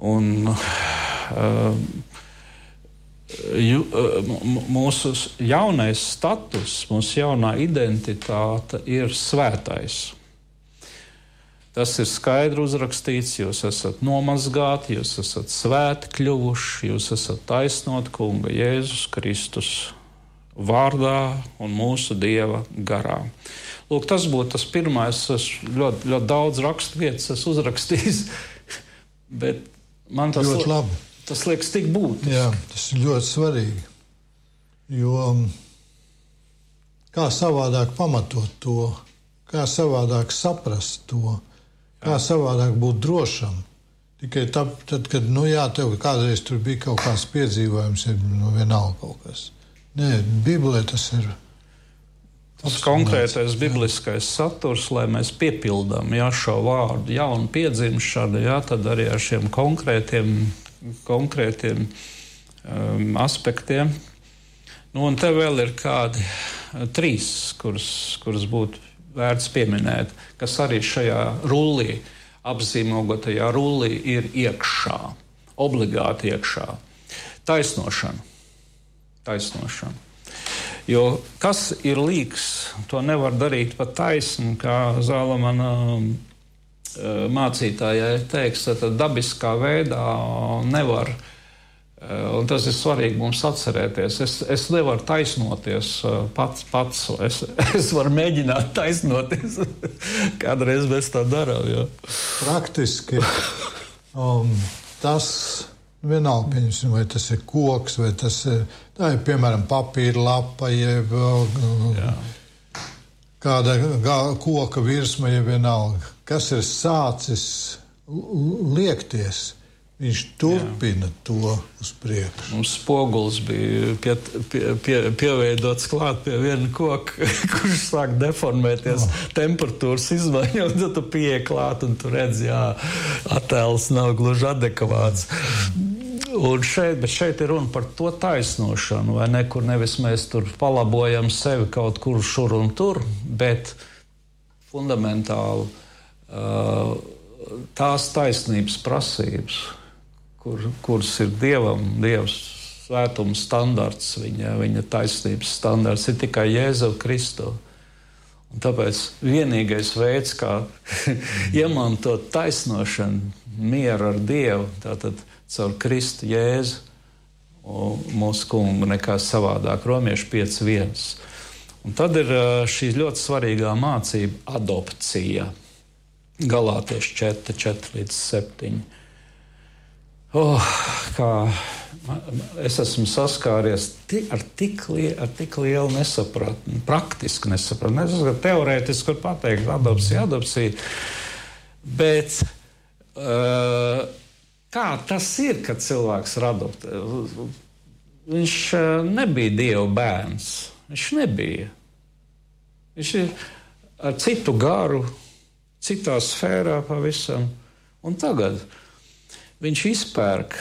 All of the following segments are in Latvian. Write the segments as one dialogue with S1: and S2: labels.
S1: Un mūsu jaunais status, mūsu jaunā identitāte ir svētais. Tas ir skaidri uzrakstīts, jūs esat nomazgāti, jūs esat svēti kļuvuši, jūs esat taisnoti Kunga Jēzus Kristus vārdā un mūsu Dieva garā. Lūk, tas būtu tas pirmais, es ļoti daudz raksturvietas esmu uzrakstījis, bet man tas liekas tik būtisks.
S2: Jā, tas ir ļoti svarīgi, jo kā savādāk pamatot to, kā savādāk saprast to, kā savādāk būt drošam. Tikai tad, kad, tev kādreiz tur bija kaut kāds piedzīvojums, ir vienalga kaut kas. Nē, Bībelē tas ir.
S1: Tas konkrētais bibliskais saturs, lai mēs piepildām šo vārdu jaunu piedzimšanu, tad arī ar šiem konkrētiem aspektiem. Un te vēl ir kādi 3, kurus būtu vērts pieminēt, kas arī šajā rullī, apzīmogotajā rullī ir iekšā, obligāti iekšā. Taisnošana. Jo kas ir līks, to nevar darīt pa taisnu, kā Zalamana mācītājai teiks, tad dabiskā veidā nevar. Un tas ir svarīgi mums atcerēties. Es nevaru taisnoties pats. Es varu mēģināt taisnoties. Kādreiz mēs tā darām. Jā.
S2: Praktiski tas vienalga, pieņemsim, vai tas ir koks, vai tas ir, tā ir, piemēram, papīra lapa, jeb kāda koka virsma, jeb vienalga. Kas ir sācis liekties, viņš turpina to uz priekšu.
S1: Mums spogulis bija pieveidots klāt pie viena koka, kurš sāk deformēties, temperatūras izmaiņa, un tad tu pieeji klāt, un tu redzi, attēls nav gluži adekvāts. Un šeit ir runa par to taisnošanu, vai ne, kur nevis mēs tur palabojam sevi kaut kur šur un tur, bet fundamentāli tās taisnības prasības, kuras ir Dievs svētuma standarts, viņa taisnības standarts ir tikai Jēzu Kristu. Un tāpēc vienīgais veids, kā iemantot taisnošanu, mieru ar Dievu, tātad caur Kristu Jēzu mūsu Kungu, nekā savādāk. Romieši 5.1. Un tad ir šī ļoti svarīgā mācība adopcija. Galātieši 4:4-7. Kā es esmu saskāries ar tik lielu nesapratni, praktiski nesapratni. Es esmu teorētiski var pateikt adopcija. Bet kā tas ir, kad cilvēks ir adoptēts? Viņš nebija Dieva bērns. Viņš nebija. Viņš ir ar citu garu, citā sfērā pavisam. Un tagad viņš izpērk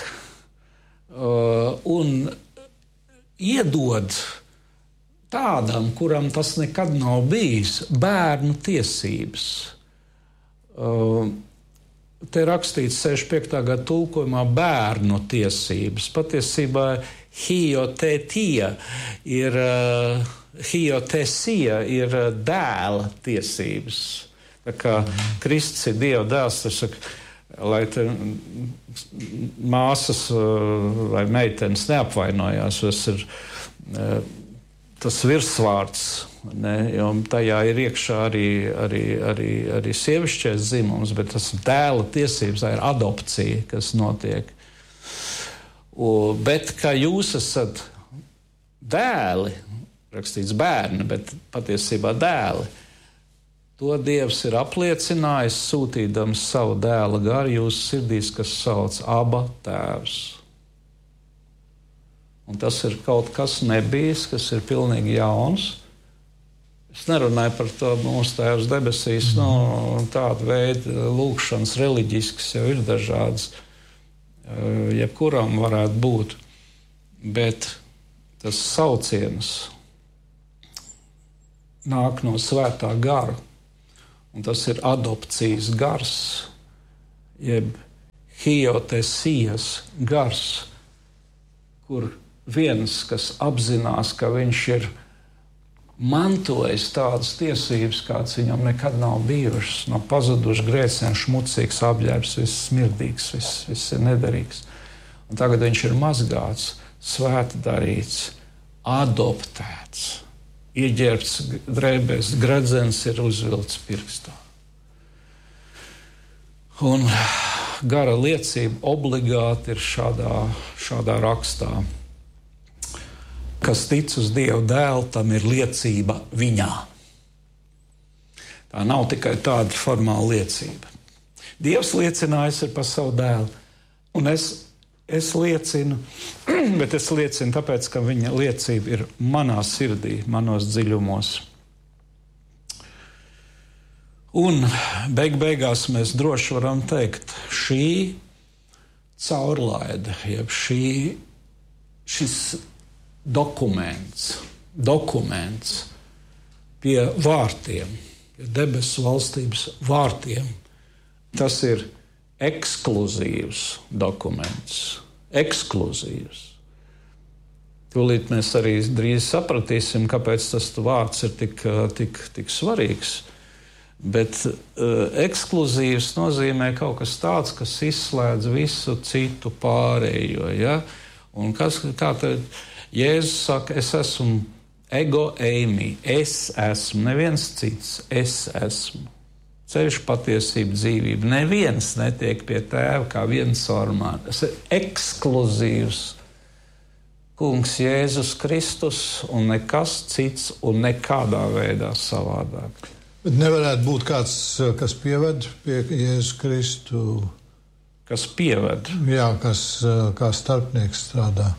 S1: un iedod tādam, kuram tas nekad nav bijis, bērnu tiesības. Te rakstīts 65. gada tulkojumā bērnu tiesības. Patiesībā hiotesija ir dēla tiesības. Tā kā Kristus ir Dieva dēls, tas saka, lai te māsas vai meitenes neapvainojās, tas ir tas virsvārds, ne, jo tajā ir iekšā arī sievišķais dzimums, bet tas dēla tiesības, tā ir adopcija, kas notiek. Bet kā jūs esat dēli, rakstīts bērni, bet patiesībā dēli, to Dievs ir apliecinājis, sūtīdams savu dēla garu jūsu sirdīs, kas sauc Aba Tēvs. Un tas ir kaut kas nebijis, kas ir pilnīgi jauns. Es nerunāju par to mūsu Tēvs debesīs, tādu veidu lūgšanas reliģiskas jau ir dažādas, jebkuram varētu būt. Bet tas sauciens nāk no svētā gara. Un tas ir adopcijas gars, jeb hiotesijas gars, kur viens, kas apzinās, ka viņš ir mantojis tādas tiesības, kādas viņam nekad nav bijušas, no pazudušas grēciem, šmucīgs, apģērbs, viss smirdīgs, viss ir nederīgs. Un tagad viņš ir mazgāts, svētdarīts, adoptēts, ieģērbts drēbēs, gredzens ir uzvilkts pirkstā. Un gara liecība obligāti ir šādā rakstā. Kas tic uz Dievu dēlu, tam ir liecība viņā. Tā nav tikai tāda formāla liecība. Dievs liecinājis ir par savu dēlu. Un es liecinu, bet es liecinu tāpēc, ka viņa liecība ir manā sirdī, manos dziļumos. Un beigās mēs droši varam teikt, šī caurlaide, jeb šis dokuments pie vārtiem, pie debesu valstības vārtiem, tas ir ekskluzīvs dokuments. Ekskluzīvs. Tūlīt mēs arī drīz sapratīsim, kāpēc tas vārds ir tik svarīgs. Bet ekskluzīvs nozīmē kaut kas tāds, kas izslēdz visu citu pārējo. Ja? Un kā tad Jēzus saka, es esmu ego eimi, es esmu, neviens cits, es esmu. Ceļš, patiesība, dzīvība. Neviens netiek pie tēva kā viens ormā. Tas ir ekskluzīvs Kungs Jēzus Kristus un nekas cits un nekādā veidā savādāk.
S2: Bet nevarētu būt kāds, kas pieved pie Jēzus Kristu?
S1: Kas pieved?
S2: Jā, kas kā starpnieks strādā.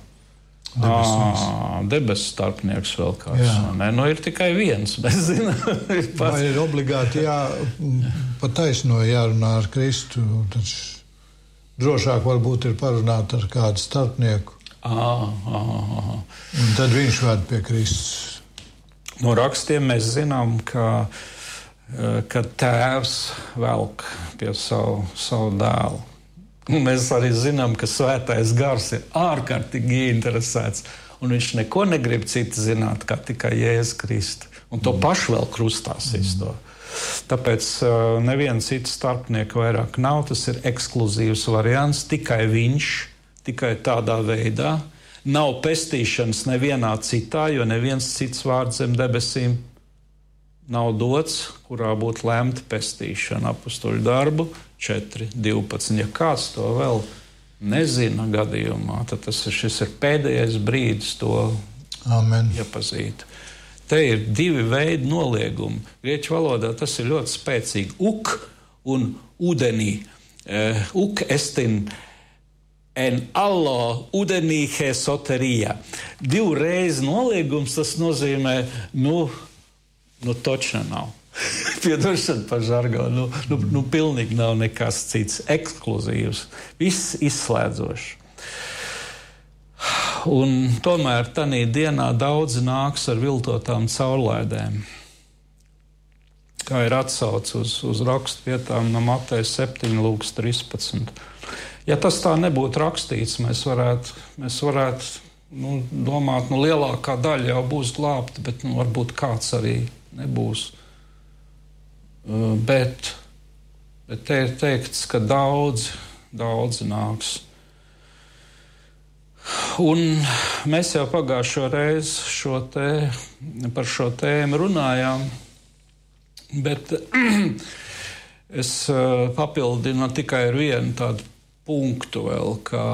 S1: Debesu starpnieks vēl kāds. Nu, ir tikai viens, mēs zinām.
S2: Vai ir obligāti pa taisno jārunā ar Kristu? Taču drošāk varbūt ir parunāt ar kādu starpnieku. Un tad viņš ved pie Kristus.
S1: No rakstiem mēs zinām, ka tēvs velk pie savu dēlu. Un mēs arī zinām, ka svētais gars ir ārkārtīgi interesēts, un viņš neko negrib citu zināt, kā tikai Jēzus Kristu. Un to pašu vēl krustās izto. Tāpēc neviens cits starpnieku vairāk nav, tas ir ekskluzīvs variants, tikai viņš, tikai tādā veidā. Nav pestīšanas nevienā citā, jo neviens cits vārds zem debesīm nav dots, kurā būtu lemta pestīšana. Apostoļu darbu 4:12. Ja kāds to vēl nezina gadījumā, tad šis ir pēdējais brīdis to iepazīt. Te ir divi veidi noliegumi. Grieķu valodā tas ir ļoti spēcīgi. Uk un ūdenī. Uk estin en allo ūdenī he soterija. Divreiz noliegums, tas nozīmē, točna nav. Piedošana par žargonu. Pilnīgi nav nekas cits. Ekskluzīvs. Viss izslēdzošs. Un tomēr tanī dienā daudzi nāks ar viltotām caurlaidēm. Kā ir atsauce uz rakstu vietām no Mateja 7:13. Ja tas tā nebūtu rakstīts, mēs varētu domāt, lielākā daļa jau būs glābta, bet varbūt kāds arī nebūs. Bet te ir teikts, ka daudzi nāks. Un mēs jau pagājušo reizi par šo tēmu runājām, bet es papildinu tikai ar vienu tādu punktu vēl, ka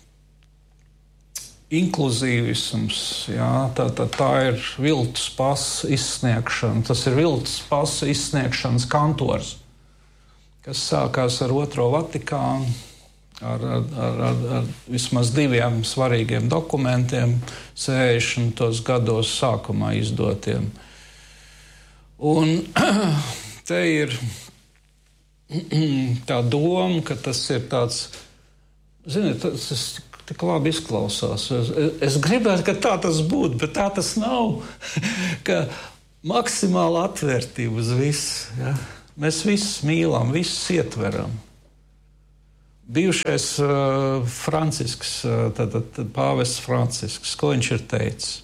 S1: inkluzīvisms, tā ir viltus pasu izsniegšana. Tas ir viltus pasu izsniegšanas kantors, kas sākās ar Otro Vatikānu, ar vismaz diviem svarīgiem dokumentiem 60. gados sākumā izdotiem. Un te ir tā doma, ka tas ir tāds, tas tik labi izklausās. Es gribētu, ka tā tas būtu, bet tā tas nav. Ka maksimāla atvērtība uz visu. Ja? Mēs visus mīlam, visus ietveram. bijušais Francisks, tātad pāvests Francisks, ko viņš ir teicis?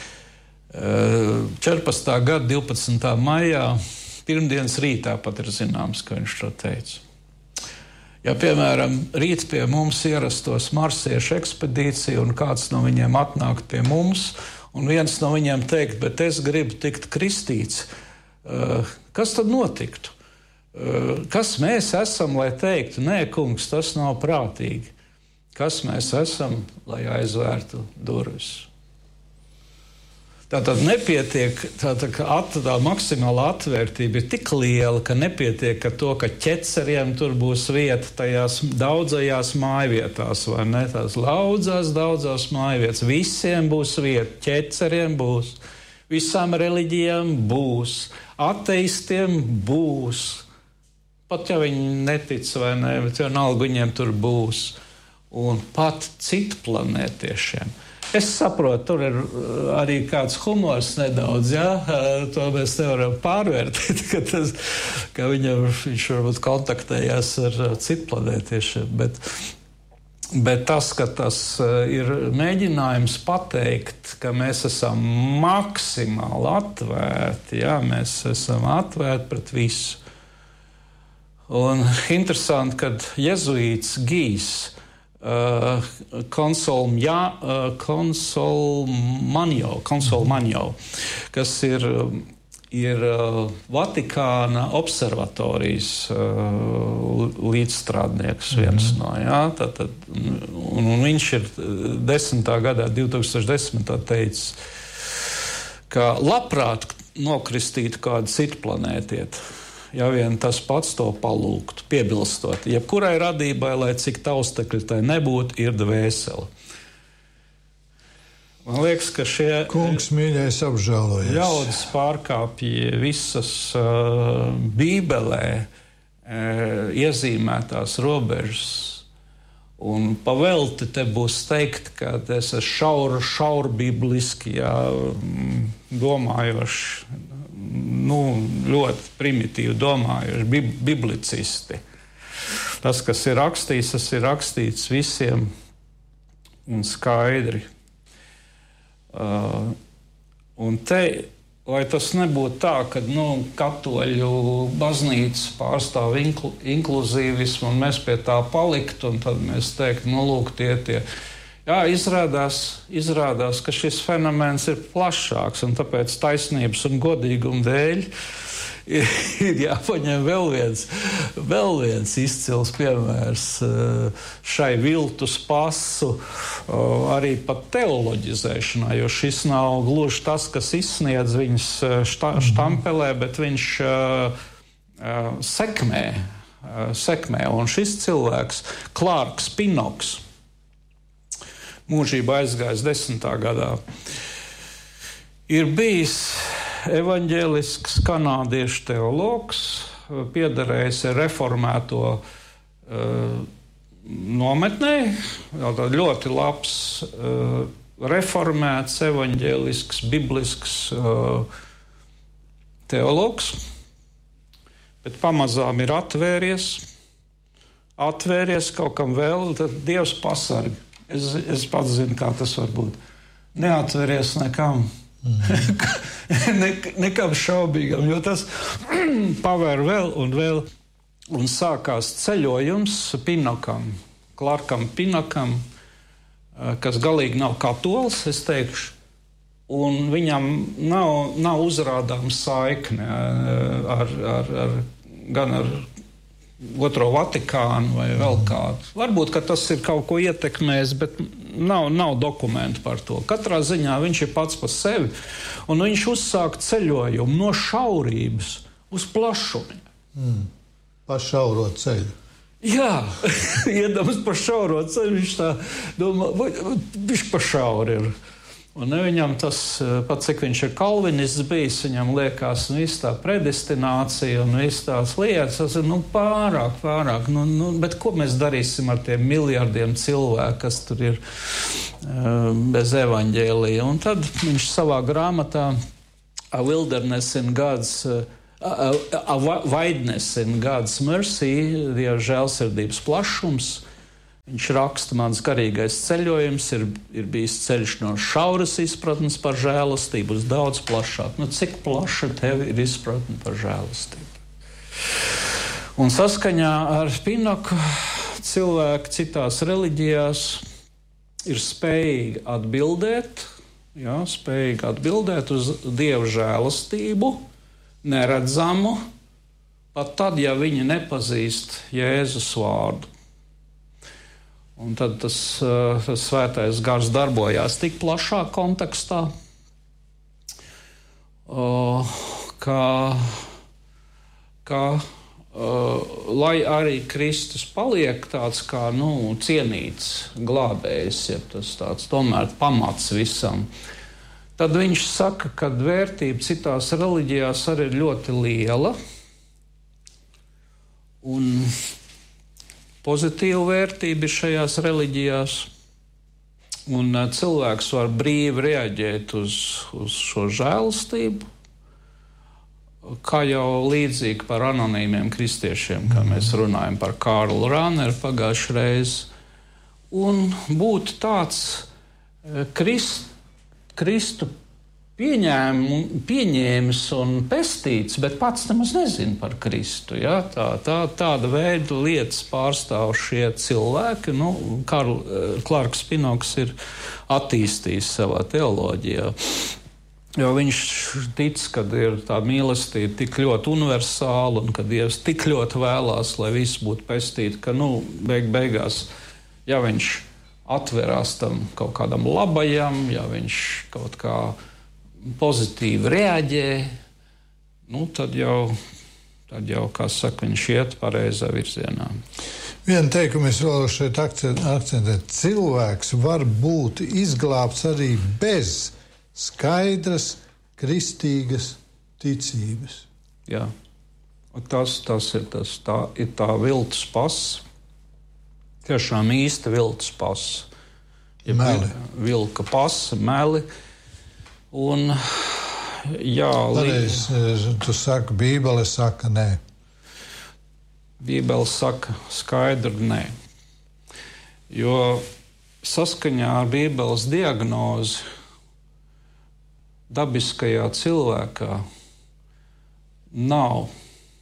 S1: 14. gada 12. maijā, pirmdienas rītā pat ir zināms, ka viņš to teica. Ja, piemēram, rīt pie mums ierastos marsiešu ekspedīcija un kāds no viņiem atnākt pie mums, un viens no viņiem teikt, bet es gribu tikt kristīts, kas tad notiktu? Kas mēs esam, lai teiktu, nē, kungs, tas nav prātīgi? Kas mēs esam, lai aizvērtu durvis? Tātad nepietiek, tā maksimāla atvērtība ir tik liela, ka nepietiek ar to, ka ķeceriem tur būs vieta tajās daudzajās mājvietās, vai ne? Tās daudzās mājvietas. Visiem būs vieta, ķeceriem būs, visām reliģijām būs, ateistiem būs. Pat ja viņi netic vai ne, bet vienalga viņiem tur būs. Un pat citplanētiešiem. Es saprotu, tur ir arī kāds humors nedaudz, ja? To mēs nevaram pārvērtēt, ka viņš varbūt kontaktējās ar citplanētiešiem, bet tas, ka tas ir mēģinājums pateikt, ka mēs esam maksimāli atvērti, ja? Mēs esam atvērti pret visu. Un interesanti, kad jezuīts Gijs Consolmagno, kas ir Vatikāna observatorijas līdzstrādnieks viens no, jā, un viņš ir 2010. teicis, ka labprāt nokristītu kādu citu planētieti. Ja vien tas pats to palūgtu, piebilstot, jebkurai radībai, lai cik taustekļi tai nebūtu, ir dvēsele. Man liekas, ka šie
S2: kungs mīļais apžēlojies.
S1: Ļaudis pārkāpja visas Bībelē iezīmētās robežas. Un pavelti te būs teikt, ka es esmu šaurbibliski, domājoši, ļoti primitīvi domājuši, biblicisti. Tas, kas ir rakstīts, tas ir rakstīts visiem un skaidri. Un te, lai tas nebūtu tā, ka katoļu baznīca pārstāv inkluzīvismu un mēs pie tā paliktu, un tad mēs teiktu, lūk, tie. Jā, izrādās, ka šis fenomens ir plašāks, un tāpēc taisnības un godīguma dēļ ir jāpaņem vēl viens izcils piemērs šai viltus pasu arī pat teoloģizēšanā, jo šis nav gluži tas, kas izsniedz viņas štampelē, bet viņš sekmē. Un šis cilvēks, Klārks Pinoks, mūžībā aizgājis 10. gadā, ir bijis evaņģēlisks kanādiešu teologs, piederējis reformēto nometnē, ļoti labs reformēts, evaņģēlisks, biblisks teologs, bet pamazām ir atvēries kaut kam vēl, tad Dievs pasarg. Es pats zinu, kā tas var būt. Neatveries nekam. Nekam šaubīgam, jo tas pavēr vēl, un sākās ceļojums Klārkam Pinokam, kas galīgi nav katolis, es teikšu, un viņam nav uzrādām saikne gan ar Otro Vatikānu vai vēl kādu. Varbūt, ka tas ir kaut ko ietekmējis, bet nav dokumentu par to. Katrā ziņā viņš ir pats par sevi, un viņš uzsāk ceļojumu no šaurības uz plašumu.
S2: Pa šauro ceļu.
S1: Jā, iedams pa šauro ceļu, viņš tā domā, viņš pa šauri ir. Un viņam tas, pat cik viņš ir kalvinists bijis, viņam liekas, viss tā predestinācija un viss tās lietas, tas ir pārāk. Bet ko mēs darīsim ar tiem miljardiem cilvēku, kas tur ir bez evaņģēlija? Un tad viņš savā grāmatā A Wideness in God's Mercy, Dieva žēlsirdības plašums, Viņš raksta, mans garīgais ceļojums ir bijis ceļš no šauras izpratnes par žēlastību uz daudz plašāk. Cik plaša tev ir izpratne par žēlastību? Un saskaņā ar Pinoku cilvēki citās reliģijās ir spējīgi atbildēt uz Dieva žēlastību, neredzamu, pat tad, ja viņi nepazīst Jēzus vārdu. Un tad tas svētais gars darbojās tik plašā kontekstā, lai arī Kristus paliek tāds kā cienīts glābējs, ja tas tāds tomēr pamats visam, tad viņš saka, ka vērtība citās reliģijās arī ir ļoti liela un pozitīva vērtība ir šajās reliģijās, un cilvēks var brīvi reaģēt uz šo žēlastību, kā jau līdzīgi par anonīmiem kristiešiem, kā mēs runājam par Kārlu Rāneru pagājušajā reizē, un būt tāds Kristu pieņēmis un pestīts, bet pats nemaz nezina par Kristu. Ja? Tāda veida lietas pārstāv šie cilvēki. Klārks Pinoks ir attīstījis savā teoloģijā. Jo viņš tic, ka ir tā mīlestība tik ļoti universāla un ka Dievs tik ļoti vēlās, lai viss būtu pestīti, ka beigās, ja viņš atverās tam kaut kādam labajam, ja viņš kaut kā pozitīvi reaģē, tad jau, kā saka, viņš iet pareizā virzienā.
S2: Vienu teikumu es vēl šeit akcentēju. Cilvēks var būt izglābts arī bez skaidras, kristīgas ticības.
S1: Jā, tas ir tas. Tā ir tā viltus pasa. Tiešām īsta viltus pasa.
S2: Meli.
S1: Vilka pasa, meli. Un, jā,
S2: tu saki, Bībele saka nē.
S1: Bībele saka skaidri nē. Jo saskaņā ar Bībeles diagnozi dabiskajā cilvēkā nav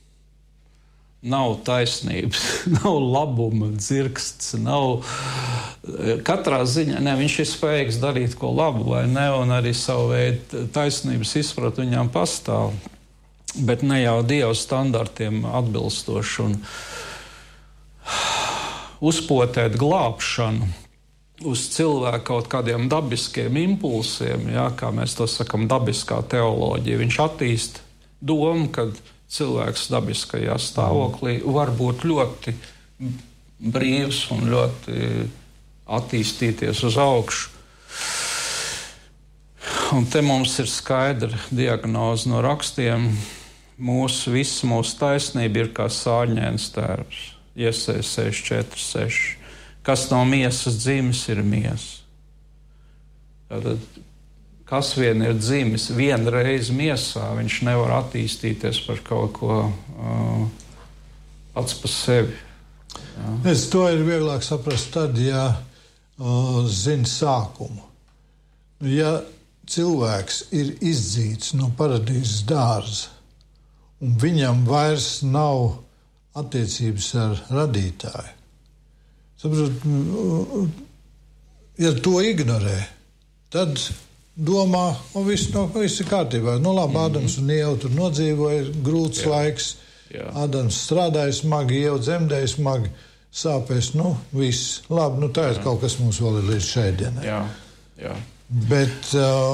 S1: taisnības, nav labuma dzirksts, nav katrā ziņā, viņš ir spējīgs darīt ko labu vai ne, un arī savu veidu taisnības izpratni viņām pastāv, bet ne jau Dieva standartiem atbilstoši un uzpotēt glābšanu uz cilvēku kaut kādiem dabiskiem impulsiem, ja, kā mēs to sakam, dabiskā teoloģija. Viņš attīst domu, ka cilvēks dabiskajā stāvoklī var būt ļoti brīvs un ļoti attīstīties uz augšu. Un te mums ir skaidra diagnoze no rakstiem. Visa mūsu taisnība ir kā sārņēns tērps. Iesaja 6:4-6. Kas no miesas dzimis, ir miesa. Tātad, kas vien ir dzimis vienreiz miesā, viņš nevar attīstīties par kaut ko pats par sevi. Jā.
S2: To ir vieglāk saprast tad, ja zina sākumu. Ja cilvēks ir izdzīts no paradīzes dārza un viņam vairs nav attiecības ar radītāju, saprot, ja to ignorē, tad domā, viss ir kārtībā. Labi, Ādams un Ieva tur nodzīvoja, grūts laiks. Jā. Ādams strādāja smagi, Ieva dzemdēja smagi, sāpēs, viss. Labi, tā ir kaut kas mums vēl ir līdz šai dienai.
S1: Jā.
S2: Bet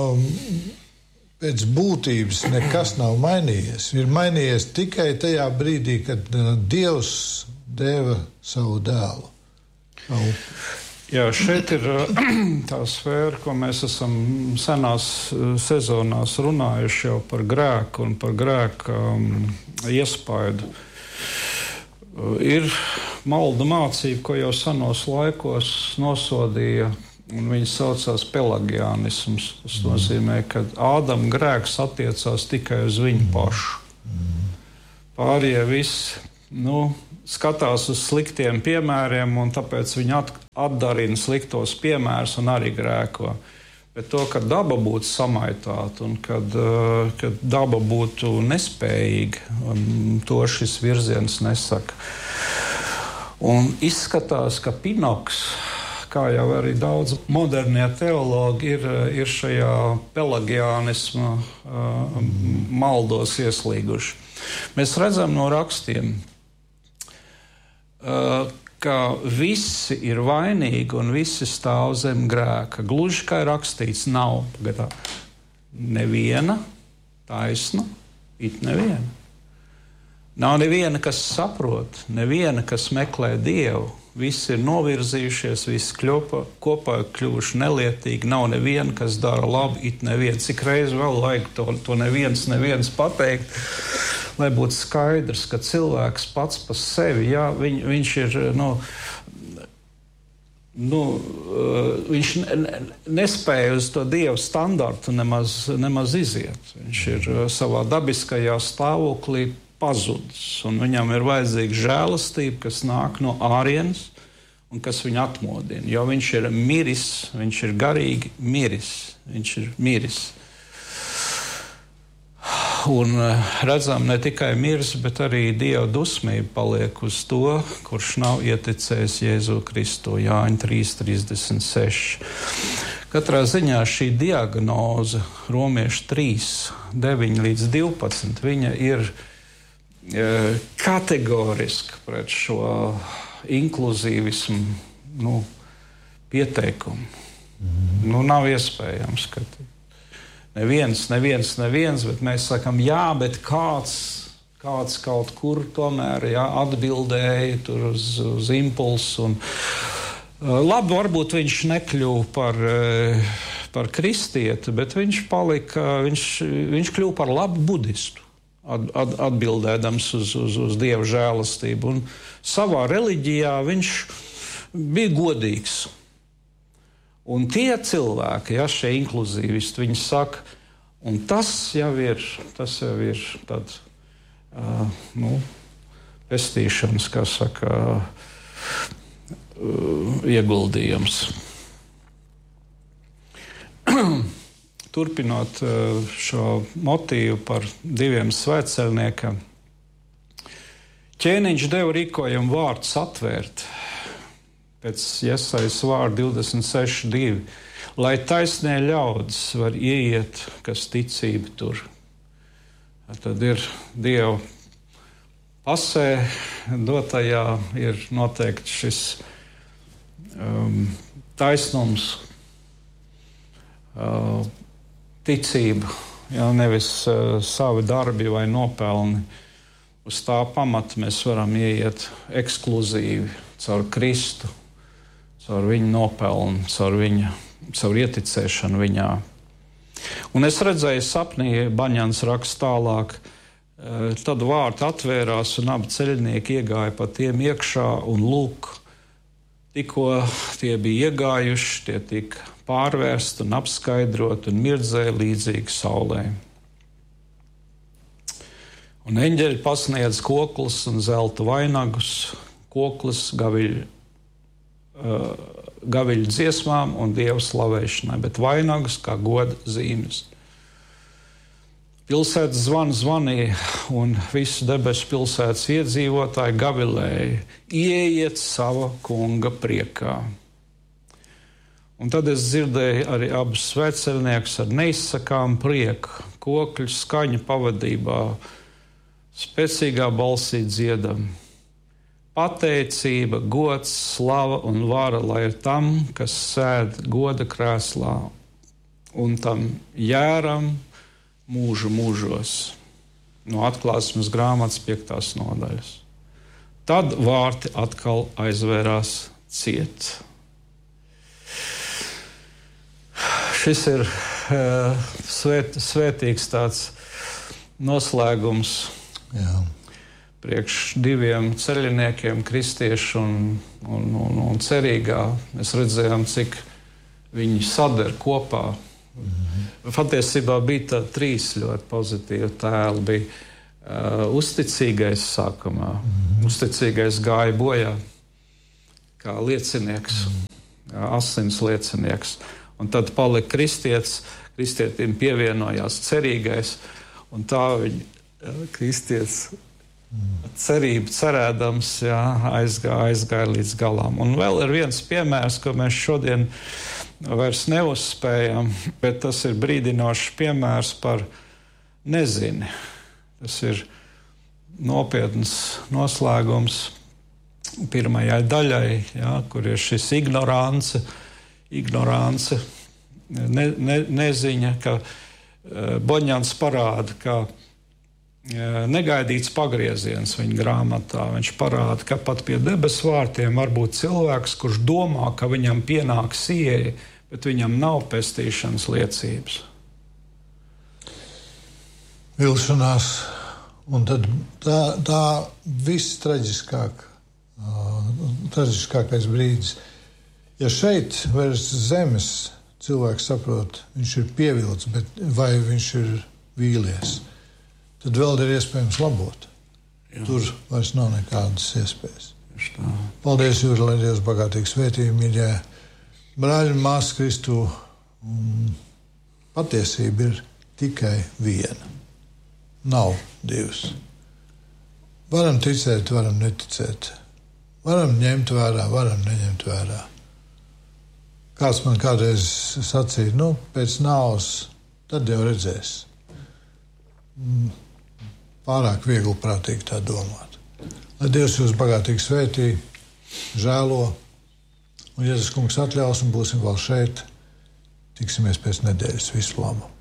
S2: pēc būtības nekas nav mainījies. Ir mainījies tikai tajā brīdī, kad Dievs deva savu dēlu.
S1: Jā, šeit ir tā sfēra, ko mēs esam senās sezonās runājuši jau par grēku un par grēka iespaidu. Ir maldu mācība, ko jau senos laikos nosodīja, un viņi saucās pelagianisms. Tas nozīmē, ka Ādama grēks attiecās tikai uz viņu pašu. Pārējie visi, skatās uz sliktiem piemēriem, un tāpēc viņi atdarina sliktos piemērus un arī grēko. Bet to, ka daba būtu samaitāta un kad daba būtu nespējīga, to šis virziens nesaka. Un izskatās, ka Pinoks, kā jau arī daudz modernie teologi, ir šajā pelagiānisma maldos ieslīguši. Mēs redzam no rakstiem, ka visi ir vainīgi un visi stāv zem grēka. Gluži kā ir rakstīts, nav neviena taisna, it neviena. Nav neviena, kas saprot, neviena, kas meklē Dievu. Visi ir novirzījušies, visi kopā kļuvuši nelietīgi. Nav neviena, kas dara labi, it neviens. Cik reiz vēl vajag to neviens pateikt, lai būtu skaidrs, ka cilvēks pats par sevi, jā, viņš ir, viņš nespēja uz to Dieva standartu nemaz iziet. Viņš ir savā dabiskajā stāvoklī pazudis, un viņam ir vajadzīga žēlastība, kas nāk no ārienes un kas viņu atmodina. Jo viņš ir miris, viņš ir garīgi miris, viņš ir miris. Un redzam, ne tikai miris, bet arī Dieva dusmība paliek uz to, kurš nav ieticējis Jēzu Kristu. Jāņa 3:36. Katrā ziņā šī diagnoze, Romiešu 3:9-12, viņa ir kategoriski pret šo inkluzīvismu pieteikumu. Nav iespējams, ka neviens, bet mēs sakam, jā, bet kāds kaut kur tomēr atbildēja tur uz impulsu. Labi, varbūt viņš nekļuva par kristieti, bet viņš kļuva par labu budistu. Atbildēdams uz Dieva žēlastību. Un savā reliģijā viņš bija godīgs. Un tie cilvēki, šie inkluzīvisti, viņi saka, un tas jau ir tāds, pestīšanas, kā saka, ieguldījums. Turpinot šo motīvu par diviem svētceļniekiem, ķēniņš deva rīkojumu vārdus atvērt pēc Jesajas vārda 26:2, lai taisnie ļaudis var ieiet, kas ticība tur. Tad ir Dieva pasē dotajā ir noteikti šis taisnums, ticība, nevis savi darbi vai nopelni. Uz tā pamata mēs varam ieiet ekskluzīvi caur Kristu, caur viņa nopelnu, caur ieticēšanu viņā. Un es redzēju sapnī, Baņans raksta tālāk, tad vārti atvērās un abi ceļnieki iegāja pa tiem iekšā un lūk, tikko tie bija iegājuši, tie tika pārvērsti un apskaidroti un mirdzēja līdzīgi saulē. Un eņģeļi pasniedz koklus un zelta vainagus, koklis gaviļu dziesmām un Dieva slavēšanai, bet vainagus kā goda zīmes. Pilsētas zvans zvanīja, un visu debesu pilsētas iedzīvotāji gavilēja, ieiet sava kunga priekā. Un tad es dzirdēju arī abus svētceļniekus ar neizsakām prieku, kokļu skaņu pavadībā, spēcīgā balsī dziedam. Pateicība, gods, slava un vara, lai ir tam, kas sēd goda krēslā, un tam jēram mūžu mūžos. No Atklāsmes grāmatas 5. nodaļas. Tad vārti atkal aizvērās ciet. Šis ir svētīgs tāds noslēgums priekš diviem ceļiniekiem, kristiešu un cerīgā. Mēs redzējām, cik viņi sader kopā. Patiesībā bija tā trīs ļoti pozitīvi tēli. Bija uzticīgais sākumā. Uzticīgais gāja bojā kā liecinieks, asins liecinieks. Un tad palika kristietis, kristietim pievienojās cerīgais, un tā viņa kristietis cerību cerēdams aizgāja līdz galam. Un vēl ir viens piemērs, ko mēs šodien vairs neuzspējam, bet tas ir brīdinošs piemērs par nezini. Tas ir nopietns noslēgums pirmajai daļai, kur ir šis ignorance, neziņa, ka Boņjans parāda, ka negaidīts pagrieziens viņa grāmatā. Viņš parāda, ka pat pie debesu vārtiem var būt cilvēks, kurš domā, ka viņam pienāks ieeja, bet viņam nav pestīšanas liecības.
S2: Vilšanās, un tad tā viss traģiskākais brīdis. Ja šeit vairs zemes cilvēks saprot, viņš ir pievilts, bet vai viņš ir vīlies, tad vēl ir iespējams labot. Jā. Tur vairs nav nekādas iespējas. Paldies, Jūri, lai Dievs bagātīgi svētī, mīļie brāļi un māsas Kristu. Patiesība ir tikai viena. Nav divas. Varam ticēt, varam neticēt. Varam ņemt vērā, varam neņemt vērā. Kāds man kādreiz sacīja, pēc nāves, tad jau redzēs. Pārāk viegli prātīgi tā domāt. Lai Dievs jūs bagātīgi svētī, žēlo, un Jēzus kungs atļaus un būsim vēl šeit. Tiksimies pēc nedēļas. Visu labu!